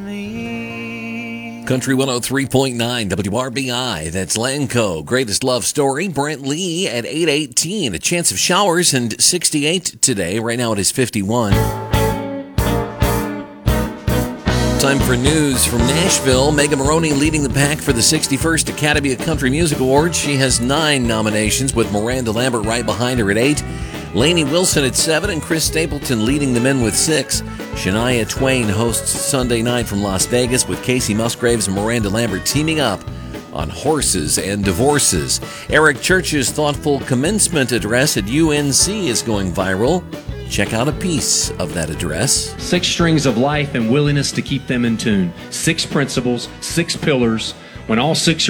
Country 103.9 WRBI, that's Lanco. Greatest love story. Brent Lee at 8:18. A chance of showers and 68 today. Right now it is 51. Time for news from Nashville. Megan Moroney leading the pack for the 61st Academy of Country Music Awards. She has 9 nominations, with Miranda Lambert right behind her at 8. Lainey Wilson at 7, and Chris Stapleton leading the men with 6. Shania Twain hosts Sunday night from Las Vegas, with Casey Musgraves and Miranda Lambert teaming up on Horses and Divorces. Eric Church's thoughtful commencement address at UNC is going viral. Check out a piece of that address. 6 strings of life and willingness to keep them in tune. 6 principles, 6 pillars. When all 6